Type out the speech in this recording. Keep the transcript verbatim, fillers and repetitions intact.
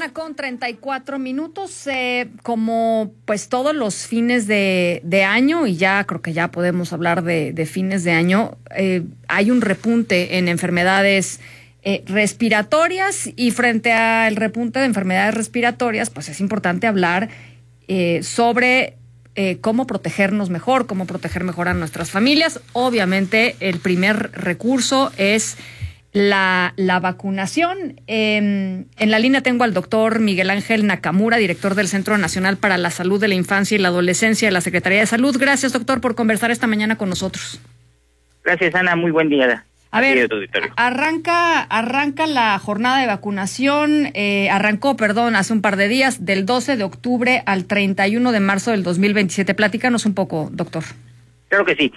Una con treinta y cuatro minutos, eh, como pues todos los fines de, de año, y ya creo que ya podemos hablar de, de fines de año, eh, hay un repunte en enfermedades eh, respiratorias, y frente al repunte de enfermedades respiratorias, pues es importante hablar eh, sobre eh, cómo protegernos mejor, cómo proteger mejor a nuestras familias. Obviamente el primer recurso es La, la vacunación. Eh, en la línea tengo al doctor Miguel Ángel Nakamura, director del Centro Nacional para la Salud de la Infancia y la Adolescencia de la Secretaría de Salud. Gracias, doctor, por conversar esta mañana con nosotros. Gracias, Ana. Muy buen día. A ver, arranca, arranca la jornada de vacunación, eh, arrancó, perdón, hace un par de días, del doce de octubre al treinta y uno de marzo del dos mil veintisiete. Platícanos un poco, doctor. Claro que sí.